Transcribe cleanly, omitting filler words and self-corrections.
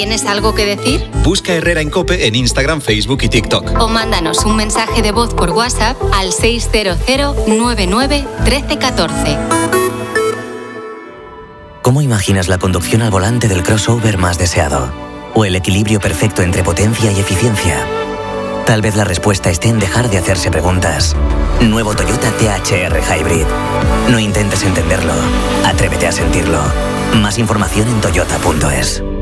¿Tienes algo que decir? Busca Herrera en COPE en Instagram, Facebook y TikTok. O mándanos un mensaje de voz por WhatsApp al 600 99 13 14. ¿Cómo imaginas la conducción al volante del crossover más deseado? ¿O el equilibrio perfecto entre potencia y eficiencia? Tal vez la respuesta esté en dejar de hacerse preguntas. Nuevo Toyota THR Hybrid. No intentes entenderlo. Atrévete a sentirlo. Más información en toyota.es.